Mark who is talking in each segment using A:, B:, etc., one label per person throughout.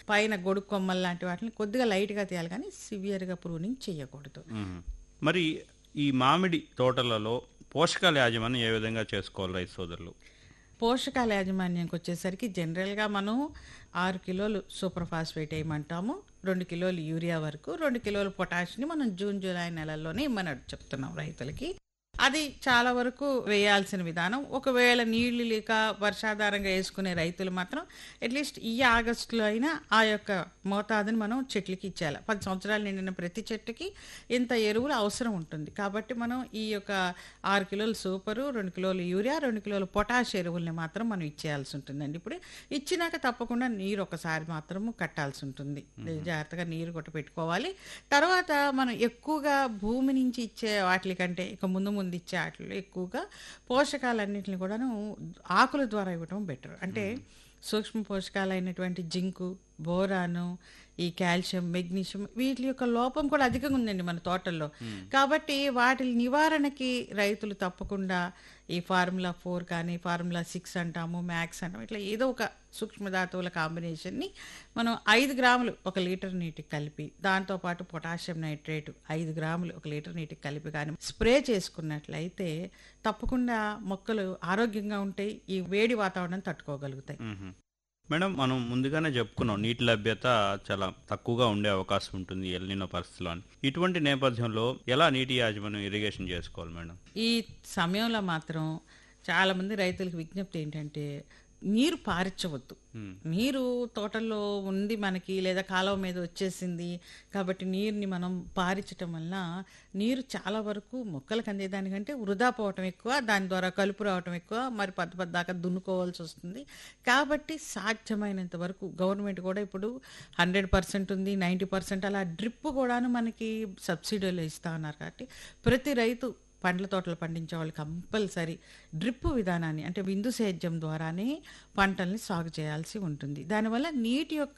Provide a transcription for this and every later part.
A: పైన గొడుగు కొమ్మలు లాంటి వాటిని కొద్దిగా లైట్గా తీయాలి, కానీ సివియర్గా ప్రూనింగ్ చేయకూడదు.
B: మరి ఈ మామిడి తోటలలో పోషకాల యాజమాన్యం ఏ విధంగా చేసుకోవాలి రైతు సోదరులు?
A: పోషకాల యాజమాన్యానికి వచ్చేసరికి జనరల్గా మనం 6 కిలోలు సూపర్ ఫాస్ఫేట్ వేయమంటాము, 2 కిలోలు యూరియా వరకు, 2 కిలోలు పొటాషిని మనం జూన్ జూలై నెలల్లోనే ఇమ్మని చెప్తున్నాం రైతులకి. అది చాలా వరకు వేయాల్సిన విధానం. ఒకవేళ నీళ్లు లేక వర్షాధారంగా వేసుకునే రైతులు మాత్రం అట్లీస్ట్ ఈ ఆగస్టులో అయినా ఆ యొక్క మోతాదుని మనం చెట్లకి ఇచ్చేయాలి. 10 సంవత్సరాలు నిండిన ప్రతి చెట్టుకి ఇంత ఎరువులు అవసరం ఉంటుంది. కాబట్టి మనం ఈ యొక్క 6 కిలోలు సూపరు, 2 కిలోలు యూరియా, 2 కిలోలు పొటాష్ ఎరువుల్ని మాత్రం మనం ఇచ్చేయాల్సి ఉంటుందండి. ఇప్పుడు ఇచ్చినాక తప్పకుండా నీరు ఒకసారి మాత్రము కట్టాల్సి ఉంటుంది. జాగ్రత్తగా నీరు కొట్ట పెట్టుకోవాలి. తర్వాత మనం ఎక్కువగా భూమి నుంచి ఇచ్చే వాటి కంటే ఇక ముందు ఇచ్చే వాటిలో ఎక్కువగా పోషకాలన్నింటినీ కూడాను ఆకుల ద్వారా ఇవ్వటం బెటర్. అంటే సూక్ష్మ పోషకాలైనటువంటి జింకు, బోరాను, ఈ కాల్షియం, మెగ్నీషియం వీటి యొక్క లోపం కూడా అధికంగా ఉందండి మన తోటల్లో. కాబట్టి వాటి నివారణకి రైతులు తప్పకుండా ఈ ఫార్ములా 4 కానీ ఫార్ములా 6 అంటాము, మ్యాక్స్ అంటాము, ఇట్లా ఏదో ఒక సూక్ష్మధాతువుల కాంబినేషన్ని మనం 5 గ్రాములు 1 లీటర్ నీటికి కలిపి, దాంతోపాటు పొటాషియం నైట్రేట్ 5 గ్రాములు 1 లీటర్ నీటికి కలిపి కానీ స్ప్రే చేసుకున్నట్లయితే తప్పకుండా మొక్కలు ఆరోగ్యంగా ఉంటాయి, ఈ వేడి వాతావరణం తట్టుకోగలుగుతాయి.
B: మేడం, మనం ముందుగానే చెప్పుకున్నాం నీటి లభ్యత చాలా తక్కువగా ఉండే అవకాశం ఉంటుంది ఎల్నినో పరిస్థితిలో అని. ఇటువంటి నేపథ్యంలో ఎలా నీటి యాజమాన్యం ఇరిగేషన్ చేసుకోవాలి మేడం?
A: ఈ సమయంలో మాత్రం చాలా మంది రైతులకు విజ్ఞప్తి ఏంటంటే నీరు పారించవద్దు. నీరు తోటల్లో ఉంది మనకి, లేదా కాలువ మీద వచ్చేసింది కాబట్టి నీరుని మనం పారించటం వల్ల నీరు చాలా వరకు మొక్కలకు అందేదానికంటే వృధా పోవటం ఎక్కువ, దాని ద్వారా కలుపు రావటం ఎక్కువ, మరి దాకా దున్నుకోవాల్సి వస్తుంది. కాబట్టి సాధ్యమైనంత వరకు గవర్నమెంట్ కూడా ఇప్పుడు 100% ఉంది, 90% అలా డ్రిప్ కూడాను మనకి సబ్సిడీలో ఇస్తా ఉన్నారు. కాబట్టి ప్రతి రైతు పండ్ల తోటలు పండించే వాళ్ళు కంపల్సరీ డ్రిప్ విధానాన్ని అంటే బిందు సేద్యం ద్వారానే పంటల్ని సాగు చేయాల్సి ఉంటుంది. దానివల్ల నీటి యొక్క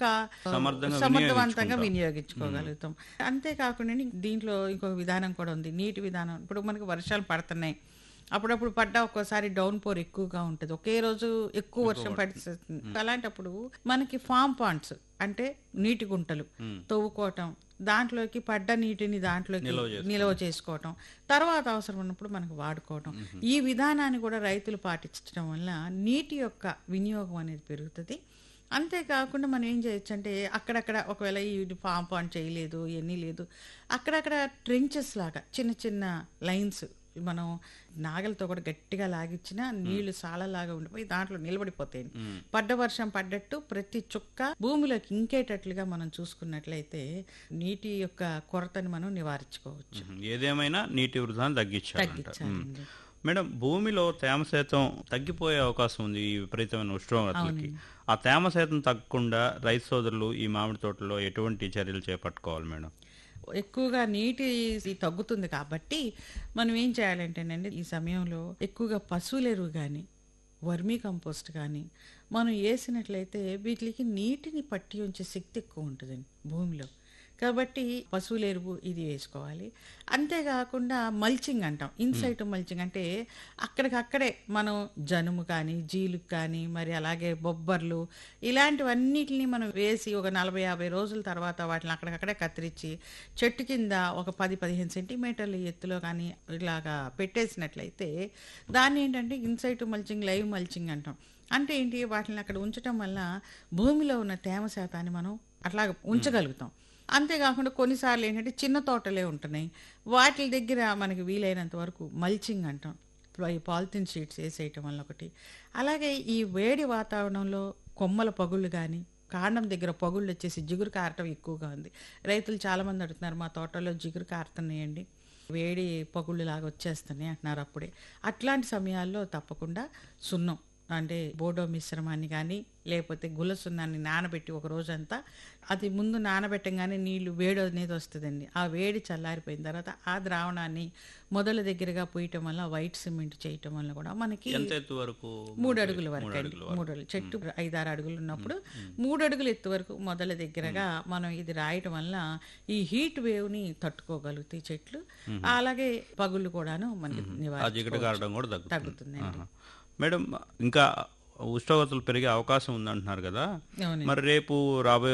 A: సమర్థవంతంగా వినియోగించుకోగలుగుతాం. అంతేకాకుండా దీంట్లో ఇంకొక విధానం కూడా ఉంది, నీటి విధానం. ఇప్పుడు మనకి వర్షాలు పడుతున్నాయి, అప్పుడప్పుడు పడ్డా ఒక్కోసారి డౌన్ పోర్ ఎక్కువగా ఉంటుంది, ఒకే రోజు ఎక్కువ వర్షం పడుతుంది. అలాంటప్పుడు మనకి ఫామ్ పాండ్స్ అంటే నీటి గుంటలు తవ్వుకోవటం, దాంట్లోకి పడ్డ నీటిని దాంట్లోకి నిల్వ చేసుకోవటం, తర్వాత అవసరం ఉన్నప్పుడు మనకు వాడుకోవటం, ఈ విధానాన్ని కూడా రైతులు పాటించడం వల్ల నీటి యొక్క వినియోగం అనేది పెరుగుతుంది. అంతేకాకుండా మనం ఏం చేయొచ్చు అంటే అక్కడక్కడ ఒకవేళ ఈ ఫామ్ పాండ్ చేయలేదు, ఇవన్నీ లేదు, అక్కడక్కడ ట్రెంచెస్ లాగా చిన్న చిన్న లైన్స్ మనం నాగలతో కూడా గట్టిగా లాగిచ్చినా నీళ్లు సాలలాగా ఉండిపోయి దాంట్లో నిలబడిపోతాయి. పడ్డ వర్షం పడ్డట్టు ప్రతి చుక్క భూమిలోకి ఇంకేటట్లుగా మనం చూసుకున్నట్లయితే నీటి యొక్క కొరతని మనం నివారించుకోవచ్చు.
B: ఏదేమైనా నీటి వృధాన్ని తగ్గించాలి. మేడం, భూమిలో తేమ శాతం తగ్గిపోయే అవకాశం ఉంది ఈ విపరీతమైన ఉష్ణోగ్రతలకి. ఆ తేమ శాతం తగ్గకుండా రైతు సోదరులు ఈ మామిడి తోటలో ఎటువంటి చర్యలు చేపట్టుకోవాలి మేడం?
A: ఎక్కువగా నీటి తగ్గుతుంది కాబట్టి మనం ఏం చేయాలంటేనండి ఈ సమయంలో ఎక్కువగా పశువుల ఎరువు కానీ వర్మీ కంపోస్ట్ కానీ మనం వేసినట్లయితే వీటికి నీటిని పట్టి ఉంచే శక్తి ఎక్కువ ఉంటుందండి భూమిలో. కాబట్టి పశువుల ఎరువు ఇది వేసుకోవాలి. అంతేకాకుండా మల్చింగ్ అంటాం, ఇన్సైట్ మల్చింగ్ అంటే అక్కడికక్కడే మనం జనుము కానీ జీలుకు కానీ మరి అలాగే బొబ్బర్లు ఇలాంటివన్నిటిని మనం వేసి ఒక 40-50 రోజుల తర్వాత వాటిని అక్కడికక్కడే కత్తిరించి చెట్టు కింద ఒక 10-15 సెంటీమీటర్ల ఎత్తులో కానీ ఇలాగా పెట్టేసినట్లయితే దాన్ని ఏంటంటే ఇన్సైట్ మల్చింగ్, లైవ్ మల్చింగ్ అంటాం. అంటే ఏంటి, వాటిని అక్కడ ఉంచటం వల్ల భూమిలో ఉన్న తేమ శాతాన్ని మనం అట్లా ఉంచగలుగుతాం. అంతేకాకుండా కొన్నిసార్లు ఏంటంటే చిన్న తోటలే ఉంటున్నాయి, వాటి దగ్గర మనకి వీలైనంత వరకు మల్చింగ్ అంటాం, ఈ పాలిథిన్ షీట్స్ వేసేయటం వల్ల ఒకటి. అలాగే ఈ వేడి వాతావరణంలో కొమ్మల పగుళ్ళు కానీ కాండం దగ్గర పగుళ్ళు వచ్చేసి జిగురు కారటం ఎక్కువగా ఉంది. రైతులు చాలామంది అడుగుతున్నారు, మా తోటలో జిగురు కారుతున్నాయండి, వేడి పగుళ్ళు లాగా వచ్చేస్తున్నాయి అంటున్నారు. అప్పుడే అట్లాంటి సమయాల్లో తప్పకుండా సున్నం అంటే బోడో మిశ్రమాన్ని కానీ లేకపోతే గుల్ల సున్నాన్ని నానబెట్టి ఒక రోజంతా, అది ముందు నానబెట్టంగానే నీళ్లు వేడి అనేది వస్తుందండి, ఆ వేడి చల్లారిపోయిన తర్వాత ఆ ద్రావణాన్ని మొదల దగ్గరగా పోయటం వల్ల వైట్ సిమెంట్ చేయటం వల్ల కూడా మనకి 3 అడుగుల వరకు అండి, 3 అడుగులు చెట్టు 5-6 అడుగులు ఉన్నప్పుడు 3 అడుగుల ఎత్తు వరకు మొదల దగ్గరగా మనం ఇది రాయటం వల్ల ఈ హీట్ వేవ్ ని తట్టుకోగలుగుతాయి చెట్లు. అలాగే పగుళ్ళు కూడాను మనకి తగ్గుతుందండి.
B: మేడం, ఇంకా ఉష్ణోగ్రతలు పెరిగే అవకాశం ఉందంటున్నారు కదా, మరి రేపు రాబోయే